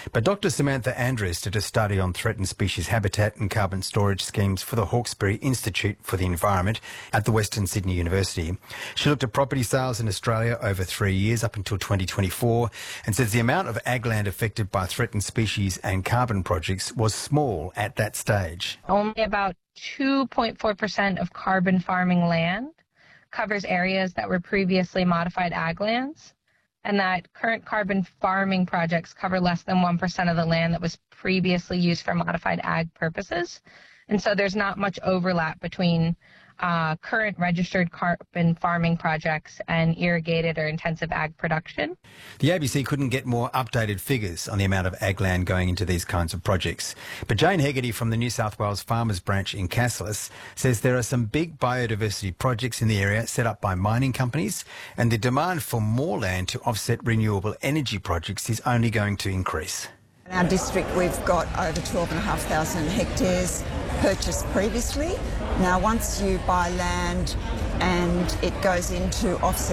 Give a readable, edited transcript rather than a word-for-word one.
But Dr. Samantha Andrews did a study on threatened species habitat and carbon storage schemes for the Hawkesbury Institute for the Environment at the Western Sydney University. She looked at property sales in Australia over 3 years up until 2024 and says the amount of ag land affected by threatened species and carbon projects was small at that stage. Only about 2.4% of carbon farming land covers areas that were previously modified ag lands, and that current carbon farming projects cover less than 1% of the land that was previously used for modified ag purposes. And so there's not much overlap between current registered carbon farming projects and irrigated or intensive ag production. The ABC couldn't get more updated figures on the amount of ag land going into these kinds of projects. But Jane Hegarty from the New South Wales Farmers Branch in Cassilis says there are some big biodiversity projects in the area set up by mining companies, and the demand for more land to offset renewable energy projects is only going to increase. In our district, we've got over 12,500 hectares purchased previously. Now, once you buy land and it goes into offset